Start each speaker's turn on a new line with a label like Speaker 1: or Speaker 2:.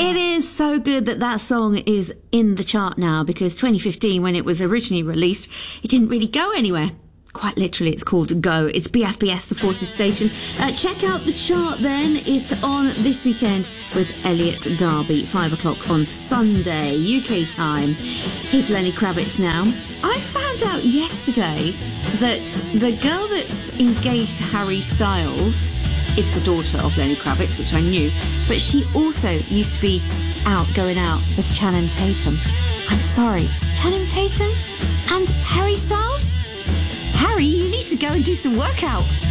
Speaker 1: It is so good that song is in the chart now, because 2015, when it was originally released, it didn't really go anywhere. Quite literally, it's called Go. It's BFBS, the Forces Station. Check out the chart then. It's on this weekend with Elliot Derby, 5 o'clock on Sunday, UK time. Here's Lenny Kravitz now. I found out yesterday that the girl that's engaged to Harry Styles is the daughter of Lenny Kravitz, which I knew, but she also used to be going out with Channing Tatum. I'm sorry, Channing Tatum and Harry Styles? Harry, you need to go and do some workout.